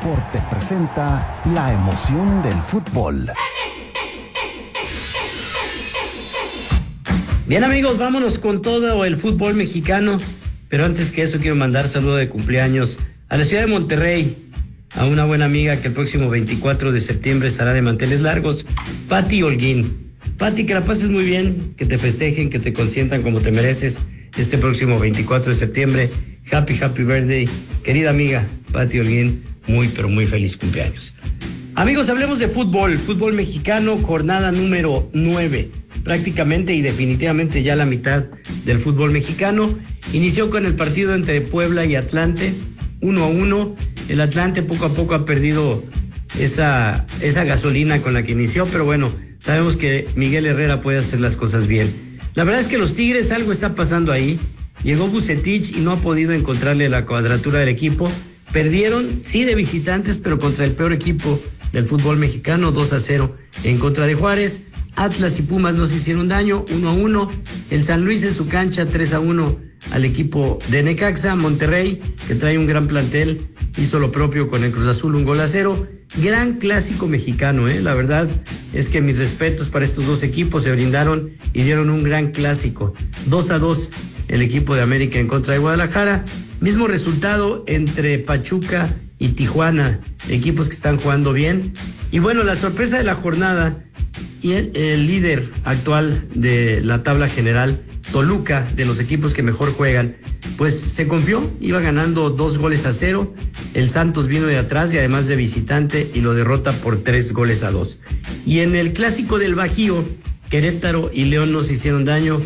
Deporte presenta la emoción del fútbol. Bien, amigos, vámonos con todo el fútbol mexicano, pero antes que eso quiero mandar saludo de cumpleaños a la ciudad de Monterrey, a una buena amiga que el próximo 24 de septiembre estará de manteles largos, Pati Holguín. Pati, que la pases muy bien, que te festejen, que te consientan como te mereces este próximo 24 de septiembre. Happy birthday, querida amiga Pati Holguín, muy pero muy feliz cumpleaños. Amigos, hablemos de fútbol mexicano, jornada número 9. Prácticamente y definitivamente ya la mitad del fútbol mexicano. Inició con el partido entre Puebla y Atlante, 1-1. El Atlante poco a poco ha perdido esa gasolina con la que inició, pero bueno, sabemos que Miguel Herrera puede hacer las cosas bien. La verdad es que los Tigres, algo está pasando ahí. Llegó Vucetich y no ha podido encontrarle la cuadratura del equipo. Perdieron, sí, de visitantes, pero contra el peor equipo del fútbol mexicano, 2-0 en contra de Juárez. Atlas y Pumas no se hicieron daño, 1-1. El San Luis en su cancha, 3-1 al equipo de Necaxa. Monterrey, que trae un gran plantel, hizo lo propio con el Cruz Azul, 1-0. Gran clásico mexicano, la verdad es que mis respetos para estos dos equipos, se brindaron y dieron un gran clásico. 2-2 el equipo de América en contra de Guadalajara. Mismo resultado entre Pachuca y Tijuana, equipos que están jugando bien. Y bueno, la sorpresa de la jornada y el líder actual de la tabla general, Toluca, de los equipos que mejor juegan, pues se confió, iba ganando 2-0. El Santos vino de atrás y además de visitante y lo derrota por 3-2. Y en el clásico del Bajío, Querétaro y León no se hicieron daño,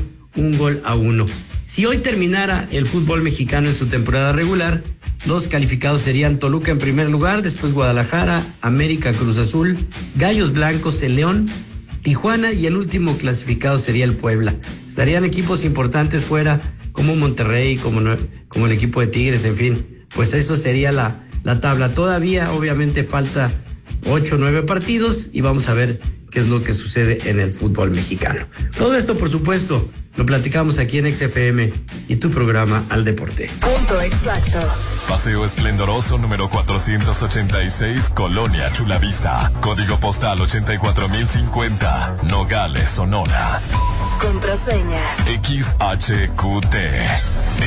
1-1. Si hoy terminara el fútbol mexicano en su temporada regular, los calificados serían Toluca en primer lugar, después Guadalajara, América, Cruz Azul, Gallos Blancos, el León, Tijuana y el último clasificado sería el Puebla. Estarían equipos importantes fuera, como Monterrey, como el equipo de Tigres, en fin. Pues eso sería la tabla. Todavía, obviamente, falta 8 o 9 partidos y vamos a ver qué es lo que sucede en el fútbol mexicano. Todo esto, por supuesto, lo platicamos aquí en XFM y tu programa Al Deporte. Punto exacto. Paseo Esplendoroso número 486, Colonia Chulavista. Código postal 84050, Nogales, Sonora. Contraseña XHQT.